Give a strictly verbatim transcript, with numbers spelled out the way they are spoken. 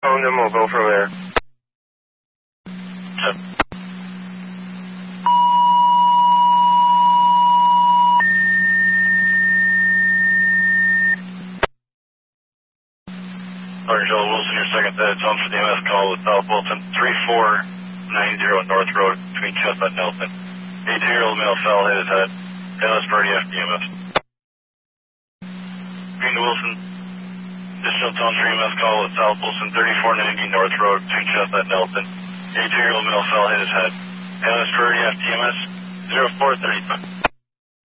phone, then we'll go from there. Yep. Sergeant Joe Wilson, your second set. It's on for the E M S call with South Wilson, three four nine zero North Road between Chestnut and Nelson. eighteen-year-old male fell, hit his head. Dallas Purdy, F D M S. Green to Wilson. Additional tone for E M S call with South Wilson, thirty-four ninety North Road between Chestnut and Nelson. eighteen-year-old male fell, hit his head. Dallas Purdy, F D M S, zero four thirty-five.